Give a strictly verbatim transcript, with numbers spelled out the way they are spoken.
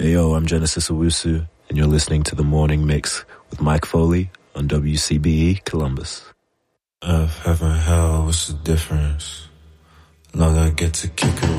Hey yo, I'm Genesis Owusu, and you're listening to The Morning Mix with Mike Foley on W C B E Columbus. Earth, heaven, hell, what's the difference? Long I get to kick it